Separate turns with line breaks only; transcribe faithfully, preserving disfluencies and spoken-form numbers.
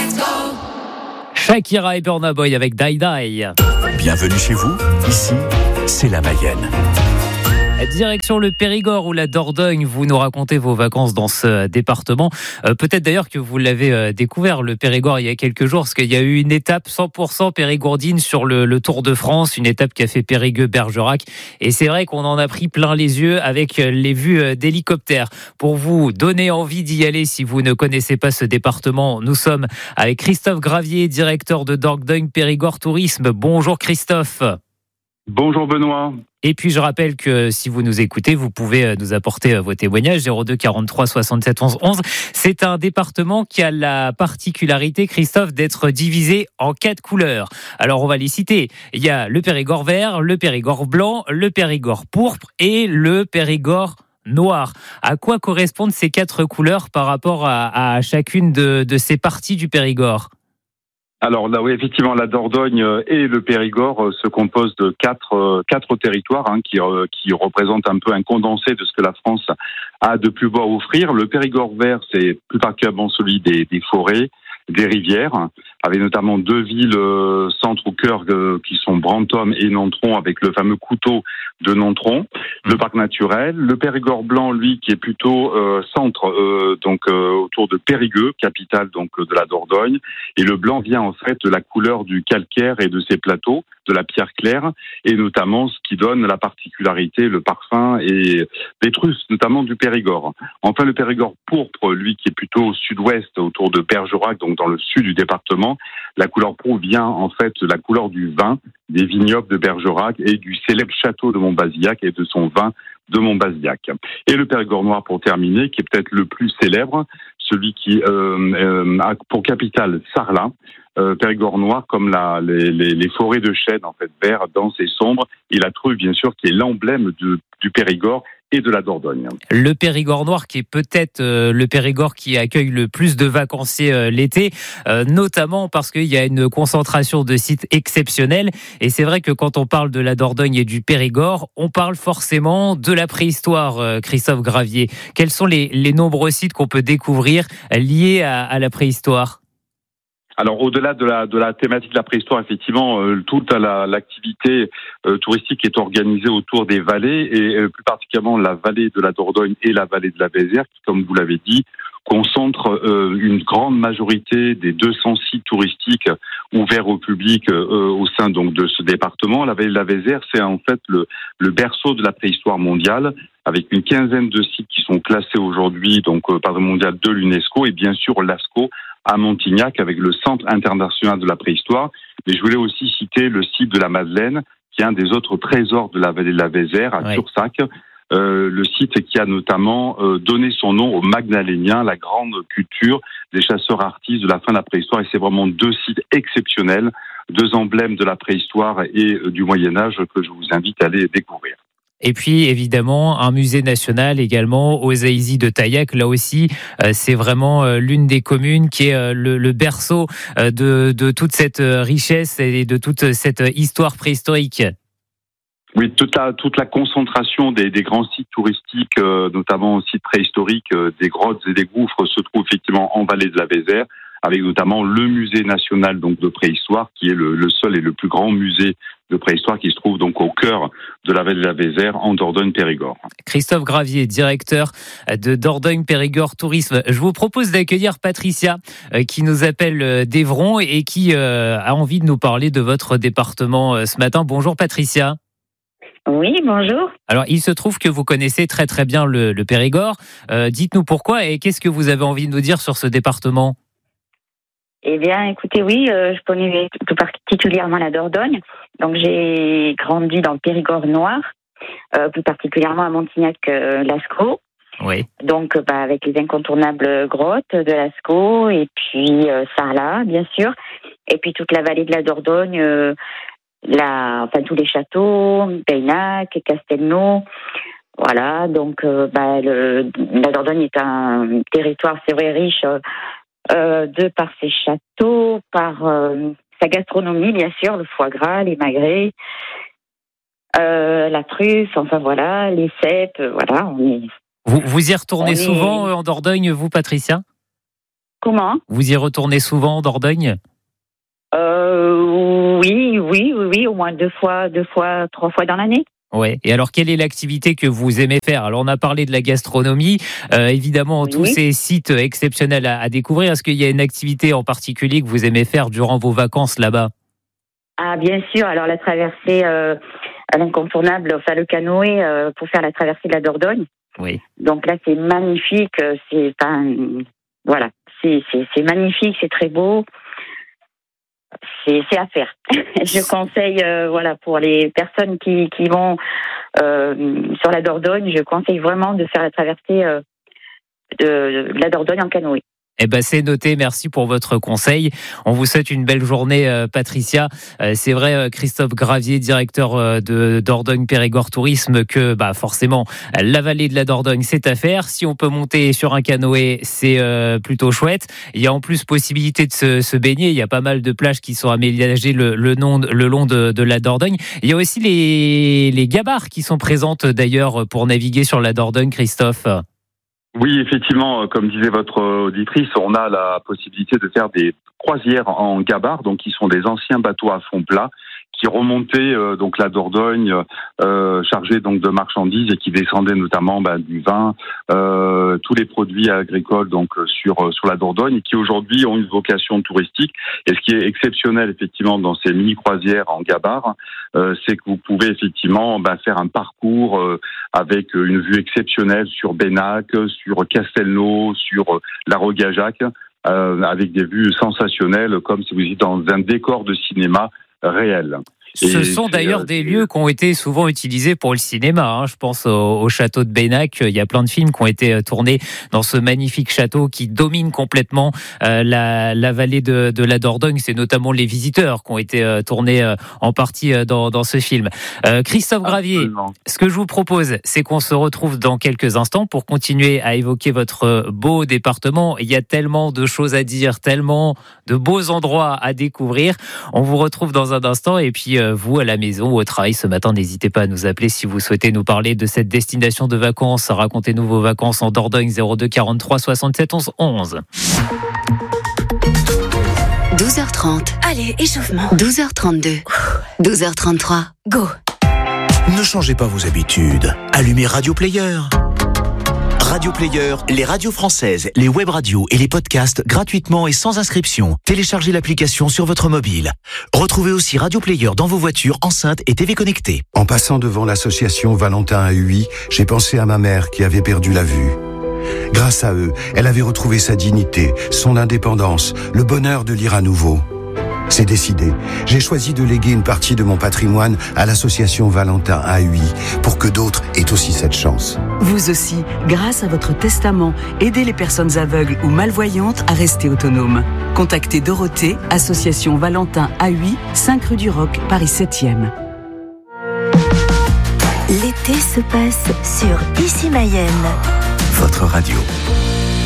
Shakira et Burna Boy avec Die Die.
Bienvenue chez vous, ici, c'est la Mayenne.
Direction le Périgord ou la Dordogne, vous nous racontez vos vacances dans ce département. Euh, peut-être d'ailleurs que vous l'avez euh, découvert, le Périgord, il y a quelques jours, parce qu'il y a eu une étape cent pour cent périgourdine sur le, le Tour de France, une étape qui a fait Périgueux-Bergerac. Et c'est vrai qu'on en a pris plein les yeux avec les vues d'hélicoptère. Pour vous donner envie d'y aller, si vous ne connaissez pas ce département, nous sommes avec Christophe Gravier, directeur de Dordogne Périgord Tourisme. Bonjour Christophe.
Bonjour Benoît.
Et puis je rappelle que si vous nous écoutez, vous pouvez nous apporter vos témoignages zéro deux quarante-trois soixante-sept onze onze. C'est un département qui a la particularité, Christophe, d'être divisé en quatre couleurs. Alors on va les citer. Il y a le Périgord vert, le Périgord blanc, le Périgord pourpre et le Périgord noir. À quoi correspondent ces quatre couleurs par rapport à, à chacune de, de ces parties du Périgord ?
Alors là, oui, effectivement, la Dordogne et le Périgord se composent de quatre quatre territoires hein, qui qui représentent un peu un condensé de ce que la France a de plus beau à offrir. Le Périgord vert, c'est plus particulièrement celui des, des forêts, des rivières, avec notamment deux villes euh, centres au cœur euh, qui sont Brantôme et Nontron, avec le fameux couteau de Nontron, le parc naturel. Le Périgord blanc, lui, qui est plutôt euh, centre, euh, donc euh, autour de Périgueux, capitale donc de la Dordogne. Et le blanc vient en fait de la couleur du calcaire et de ses plateaux, de la pierre claire, et notamment ce qui donne la particularité, le parfum et les trusses, notamment du Périgord. Enfin, le Périgord pourpre, lui, qui est plutôt au sud-ouest, autour de Bergerac, donc dans le sud du département. La couleur pourpre vient en fait de la couleur du vin des vignobles de Bergerac et du célèbre château de Montbazillac et de son vin de Montbazillac. Et le Périgord noir, pour terminer, qui est peut-être le plus célèbre, celui qui euh, euh, a pour capitale Sarlat, euh, Périgord noir comme la, les, les, les forêts de chênes en fait verts, denses et sombres, et la Treuve bien sûr qui est l'emblème de, du Périgord et de la Dordogne.
Le Périgord noir qui est peut-être euh, le Périgord qui accueille le plus de vacanciers euh, l'été, euh, notamment parce qu'il y a une concentration de sites exceptionnels. Et c'est vrai que quand on parle de la Dordogne et du Périgord, on parle forcément de la préhistoire, euh, Christophe Gravier. Quels sont les, les nombreux sites qu'on peut découvrir liés à, à la préhistoire ?
Alors au-delà de la de la thématique de la préhistoire, effectivement, euh, toute la, l'activité euh, touristique est organisée autour des vallées et euh, plus particulièrement la vallée de la Dordogne et la vallée de la Vézère, qui, comme vous l'avez dit, concentre euh, une grande majorité des deux cents sites touristiques ouverts au public euh, au sein donc de ce département. La vallée de la Vézère, c'est en fait le le berceau de la préhistoire mondiale, avec une quinzaine de sites qui sont classés aujourd'hui donc euh, patrimoine mondial de l'UNESCO et bien sûr l'ASCO à Montignac avec le Centre international de la préhistoire. Mais je voulais aussi citer le site de la Madeleine, qui est un des autres trésors de la vallée de la Vézère, à oui. Tursac. Euh, le site qui a notamment euh, donné son nom aux Magdaléniens, la grande culture des chasseurs-artistes de la fin de la préhistoire. Et c'est vraiment deux sites exceptionnels, deux emblèmes de la préhistoire et euh, du Moyen-Âge que je vous invite à aller découvrir.
Et puis, évidemment, un musée national également, aux Aïzis de Taillac. Là aussi, euh, c'est vraiment euh, l'une des communes qui est euh, le, le berceau euh, de, de toute cette richesse et de toute cette histoire préhistorique.
Oui, toute la, toute la concentration des, des grands sites touristiques, euh, notamment sites préhistoriques, euh, des grottes et des gouffres, se trouve effectivement en vallée de la Vézère, avec notamment le musée national donc de préhistoire, qui est le, le seul et le plus grand musée de préhistoire qui se trouve donc au cœur de la vallée de la Vézère, en Dordogne-Périgord.
Christophe Gravier, directeur de Dordogne Périgord Tourisme. Je vous propose d'accueillir Patricia, qui nous appelle d'Evron et qui a envie de nous parler de votre département ce matin. Bonjour Patricia.
Oui, bonjour.
Alors, il se trouve que vous connaissez très très bien le, le Périgord. Euh, dites-nous pourquoi et qu'est-ce que vous avez envie de nous dire sur ce département ?
Eh bien, écoutez, oui, euh, je connais tout particulièrement la Dordogne. Donc, j'ai grandi dans le Périgord noir, euh, plus particulièrement à Montignac-Lascaux.
Oui.
Donc, bah, avec les incontournables grottes de Lascaux et puis euh, Sarlat, bien sûr. Et puis toute la vallée de la Dordogne, euh, la, enfin tous les châteaux, Peynac, Castelnau. Voilà, donc euh, bah, le, la Dordogne est un territoire, c'est vrai, riche euh, euh, de par ses châteaux, par euh, sa gastronomie, bien sûr, le foie gras, les magrets, euh, la truffe, enfin voilà, les cèpes, voilà. On est,
vous, vous y retournez
on
souvent
est...
en Dordogne, vous, Patricia ?
Comment ?
Vous y retournez souvent en Dordogne ?
euh, oui, oui, oui, oui, au moins deux fois, deux fois, trois fois dans l'année.
Ouais. Et alors, quelle est l'activité que vous aimez faire ? Alors, on a parlé de la gastronomie, euh, évidemment,
Oui.
tous ces sites exceptionnels à, à découvrir. Est-ce qu'il y a une activité en particulier que vous aimez faire durant vos vacances là-bas ?
Ah, bien sûr. Alors, la traversée, euh, l'incontournable, enfin, le canoë euh, pour faire la traversée de la Dordogne.
Oui.
Donc là, c'est magnifique. C'est, enfin, voilà, c'est, c'est, c'est magnifique, c'est très beau. C'est, c'est à faire. Je conseille, euh, voilà, pour les personnes qui, qui vont euh, sur la Dordogne, je conseille vraiment de faire la traversée euh, de, de la Dordogne en canoë.
Eh ben, c'est noté. Merci pour votre conseil. On vous souhaite une belle journée, euh, Patricia. Euh, c'est vrai, euh, Christophe Gravier, directeur euh, de Dordogne Périgord Tourisme, que bah forcément la vallée de la Dordogne, c'est à faire. Si on peut monter sur un canoë, c'est euh, plutôt chouette. Il y a en plus possibilité de se, se baigner. Il y a pas mal de plages qui sont aménagées le, le, long, le long de, de la Dordogne. Il y a aussi les, les gabarres qui sont présentes d'ailleurs pour naviguer sur la Dordogne, Christophe.
Oui, effectivement, comme disait votre auditrice, on a la possibilité de faire des croisières en gabarre, donc qui sont des anciens bateaux à fond plat qui remontaient euh, donc la Dordogne euh, chargés donc de marchandises et qui descendaient notamment bah, du vin, euh, tous les produits agricoles donc sur sur la Dordogne, et qui aujourd'hui ont une vocation touristique. Et ce qui est exceptionnel effectivement dans ces mini croisières en gabarre, euh, c'est que vous pouvez effectivement bah, faire un parcours euh, avec une vue exceptionnelle sur Bénac, sur Castelnau, sur la Rogajac, euh, avec des vues sensationnelles, comme si vous étiez dans un décor de cinéma réel.
Ce
Et
sont d'ailleurs
euh,
des lieux qui ont été souvent utilisés pour le cinéma. Hein. Je pense au, au château de Bénac. Il y a plein de films qui ont été tournés dans ce magnifique château qui domine complètement euh, la, la vallée de, de la Dordogne. C'est notamment Les Visiteurs qui ont été euh, tournés euh, en partie euh, dans, dans ce film. Euh, Christophe Gravier,
absolument.
Ce que je vous propose, c'est qu'on se retrouve dans quelques instants pour continuer à évoquer votre beau département. Il y a tellement de choses à dire, tellement de beaux endroits à découvrir. On vous retrouve dans un instant et puis vous, à la maison ou au travail ce matin, n'hésitez pas à nous appeler si vous souhaitez nous parler de cette destination de vacances. Racontez-nous vos vacances en Dordogne, zéro deux quarante-trois soixante-sept onze onze.
douze heures trente. Allez, échauffement. douze heures trente-deux. douze heures trente-trois. Go.
Ne changez pas vos habitudes. Allumez Radio Player. Radio Player, les radios françaises, les web radios et les podcasts gratuitement et sans inscription. Téléchargez l'application sur votre mobile. Retrouvez aussi Radio Player dans vos voitures, enceintes et T V connectées.
En passant devant l'association Valentin à Huy, j'ai pensé à ma mère qui avait perdu la vue. Grâce à eux, elle avait retrouvé sa dignité, son indépendance, le bonheur de lire à nouveau. C'est décidé. J'ai choisi de léguer une partie de mon patrimoine à l'association Valentin à Huy pour que d'autres aient aussi cette chance.
Vous aussi, grâce à votre testament, aidez les personnes aveugles ou malvoyantes à rester autonomes. Contactez Dorothée, association Valentin à Huy, cinq rue du Roc, Paris septième.
L'été se passe sur Ici Mayenne.
Votre radio.